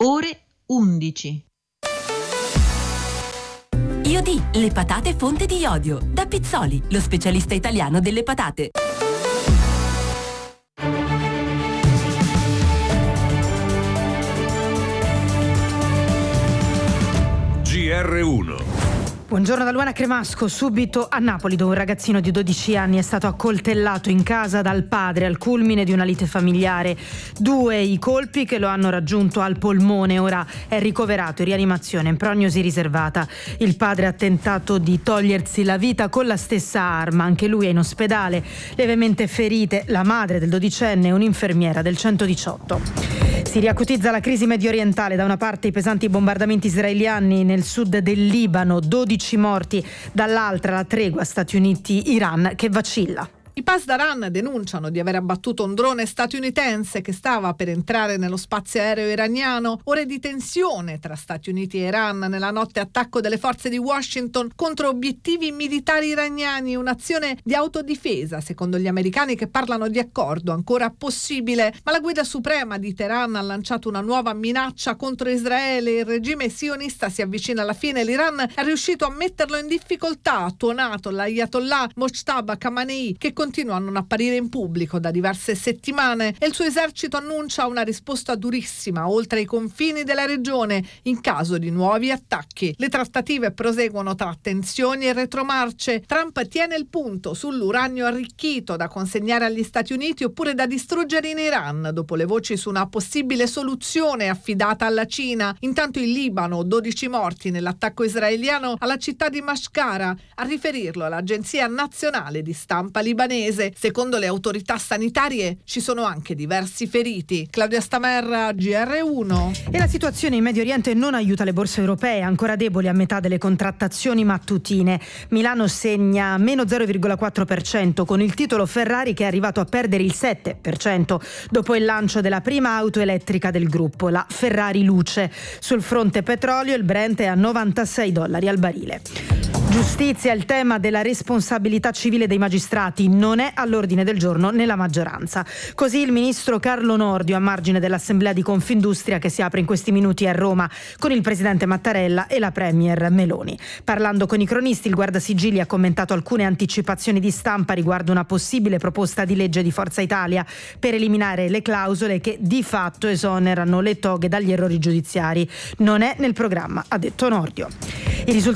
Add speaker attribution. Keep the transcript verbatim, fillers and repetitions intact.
Speaker 1: ore undici.
Speaker 2: Iodi, le patate fonte di iodio. Da Pizzoli, lo specialista italiano delle patate.
Speaker 3: G R uno.
Speaker 4: Buongiorno da Luana Cremasco. Subito a Napoli, dove un ragazzino di dodici anni è stato accoltellato in casa dal padre al culmine di una lite familiare. Due i colpi che lo hanno raggiunto al polmone. Ora è ricoverato in rianimazione in prognosi riservata. Il padre ha tentato di togliersi la vita con la stessa arma. Anche lui è in ospedale. Levemente ferite la madre del dodicenne e un'infermiera del centodiciotto. Si riacutizza la crisi medio orientale. Da una parte i pesanti bombardamenti israeliani nel sud del Libano, dodici morti, dall'altra la tregua Stati Uniti-Iran che vacilla.
Speaker 5: I Pasdaran denunciano di aver abbattuto un drone statunitense che stava per entrare nello spazio aereo iraniano. Ore di tensione tra Stati Uniti e Iran nella notte attacco delle forze di Washington contro obiettivi militari iraniani, un'azione di autodifesa secondo gli americani che parlano di accordo ancora possibile. Ma la guida suprema di Teheran ha lanciato una nuova minaccia contro Israele. Il regime sionista si avvicina alla fine. L'Iran è riuscito a metterlo in difficoltà, ha tuonato l'Ayatollah Mojtaba Khamenei, che continua a non apparire in pubblico da diverse settimane, e il suo esercito annuncia una risposta durissima oltre i confini della regione in caso di nuovi attacchi. Le trattative proseguono tra tensioni e retromarce. Trump tiene il punto sull'uranio arricchito da consegnare agli Stati Uniti oppure da distruggere in Iran, dopo le voci su una possibile soluzione affidata alla Cina. Intanto in Libano, dodici morti nell'attacco israeliano alla città di Mashkara, a riferirlo all'Agenzia Nazionale di Stampa libanese. Secondo le autorità sanitarie ci sono anche diversi feriti. Claudia Stamerra, G R uno.
Speaker 4: E la situazione in Medio Oriente non aiuta le borse europee, ancora deboli a metà delle contrattazioni mattutine. Milano segna meno zero virgola quattro per cento con il titolo Ferrari che è arrivato a perdere il sette per cento dopo il lancio della prima auto elettrica del gruppo, la Ferrari Luce. Sul fronte petrolio il Brent è a novantasei dollari al barile. Giustizia, il tema della responsabilità civile dei magistrati non è all'ordine del giorno nella maggioranza. Così il ministro Carlo Nordio a margine dell'assemblea di Confindustria che si apre in questi minuti a Roma con il presidente Mattarella e la premier Meloni. Parlando con i cronisti, il Guardasigilli ha commentato alcune anticipazioni di stampa riguardo una possibile proposta di legge di Forza Italia per eliminare le clausole che di fatto esonerano le toghe dagli errori giudiziari. Non è nel programma, ha detto Nordio. I risultati